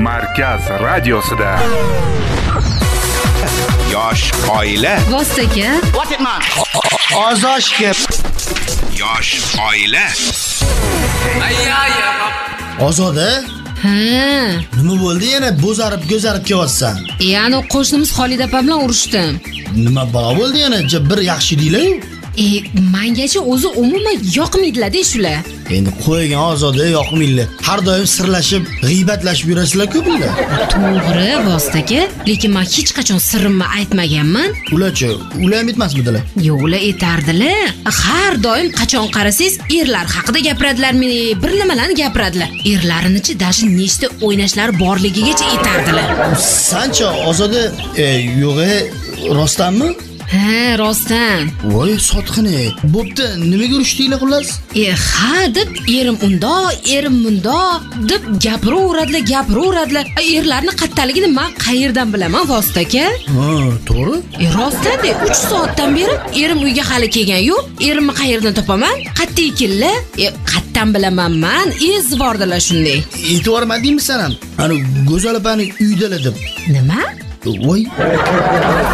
Markaz radiosida. Yosh oila. Vostaga. What it man? Ozoshga. Yosh oila. Ozoda? Nima bo'ldi yana bo'zarib kelyapsan? Ya'ni qo'shnimiz Xolida opa bilan urushdim. Nima balo bo'ldi yana? Bir yaxshi deylar-ku. Mengacha o'zi umuman yoqmaydi-da shular. Endi qo'ygan Ozoda yoqmaydi. Har doim sirlashib, g'iybatlashib yurasizlar-ku bular. To'g'ri, Vostaga, lekin men hech qachon sirrimni aytmaganman. Ularchi, ular ham aytmasmidilar? Yo'q, ular aytardilar. Har doim qachon qarasangiz erlar haqida gapiradilar, meni bir nimalarni gapiradilar. Erlarinichi dashi nechta o'ynashlari borligigacha aytardilar. Sancha Ozoda, yo'q-e, rostdanmi? Ha, rostdan. Voy, sotqini. Bo'pti, nimaga urushdinglar xullas? Ha, deb erim undoq, erim bundoq deb gapiraveradilar. Erlarni qattaligini men qayerdan bilaman, Vostaga? Ha, to'g'ri. Rostdan-da 3 soatdan beri erim uyga hali kelgan yo'q. Erimni qayerdan topaman? Qatta ekinlar. Qattan bilaman men. Ezvordilar shunday. E'tibormadingmi sen ham? Ana Go'zal opani uydalar deb. Nima? Voy.